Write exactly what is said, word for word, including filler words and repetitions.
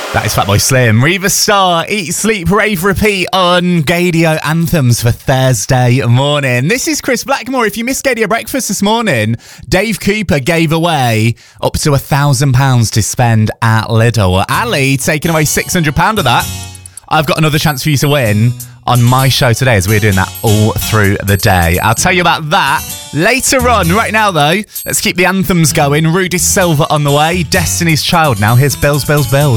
That is Fatboy Slim. Reva Star, Eat, Sleep, Rave, Repeat on Gaydio Anthems for Thursday morning. This is Chris Blackmore. If you missed Gaydio Breakfast this morning, Dave Cooper gave away up to a thousand pounds to spend at Lidl. Ali taking away six hundred pounds of that. I've got another chance for you to win on my show today, as we're doing that all through the day. I'll tell you about that later on. Right now, though, let's keep the anthems going. Rudy Silva on the way. Destiny's Child now. Here's Bills, Bills, Bills.